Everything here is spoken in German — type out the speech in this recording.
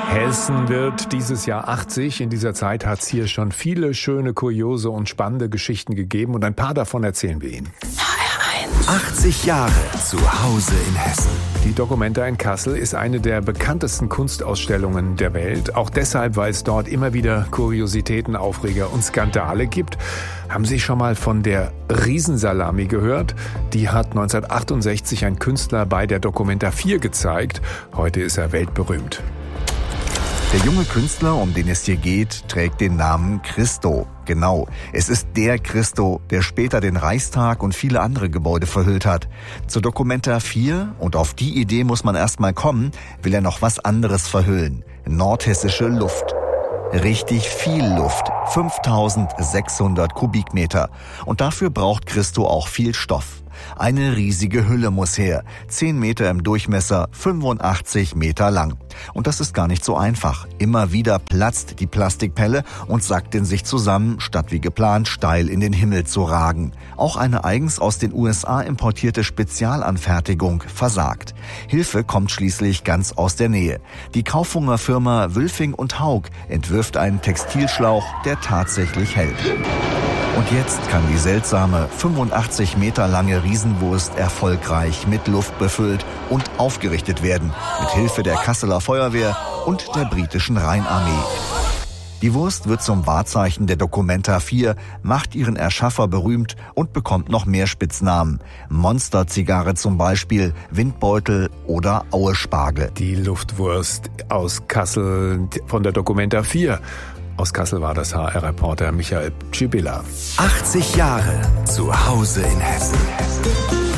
Hessen wird dieses Jahr 80. In dieser Zeit hat es hier schon viele schöne, kuriose und spannende Geschichten gegeben. Und ein paar davon erzählen wir Ihnen. 80 Jahre zu Hause in Hessen. Die Documenta in Kassel ist eine der bekanntesten Kunstausstellungen der Welt. Auch deshalb, weil es dort immer wieder Kuriositäten, Aufreger und Skandale gibt. Haben Sie schon mal von der Riesensalami gehört? Die hat 1968 ein Künstler bei der Documenta 4 gezeigt. Heute ist er weltberühmt. Der junge Künstler, um den es hier geht, trägt den Namen Christo. Genau, es ist der Christo, der später den Reichstag und viele andere Gebäude verhüllt hat. Zur Documenta 4, und auf die Idee muss man erst mal kommen, will er noch was anderes verhüllen. Nordhessische Luft. Richtig viel Luft, 5600 Kubikmeter. Und dafür braucht Christo auch viel Stoff. Eine riesige Hülle muss her, 10 Meter im Durchmesser, 85 Meter lang. Und das ist gar nicht so einfach. Immer wieder platzt die Plastikpelle und sackt in sich zusammen, statt wie geplant steil in den Himmel zu ragen. Auch eine eigens aus den USA importierte Spezialanfertigung versagt. Hilfe kommt schließlich ganz aus der Nähe. Die Kaufhunger Firma Wülfing & Haug entwirft einen Textilschlauch, der tatsächlich hält. Und jetzt kann die seltsame 85 Meter lange Riesenwurst erfolgreich mit Luft befüllt und aufgerichtet werden, mit Hilfe der Kasseler Feuerwehr und der britischen Rheinarmee. Die Wurst wird zum Wahrzeichen der Documenta 4, macht ihren Erschaffer berühmt und bekommt noch mehr Spitznamen. Monsterzigarre zum Beispiel, Windbeutel oder Auespargel. Die Luftwurst aus Kassel von der Documenta 4. Aus Kassel war das HR-Reporter Michael Tschibilla. 80 Jahre zu Hause in Hessen.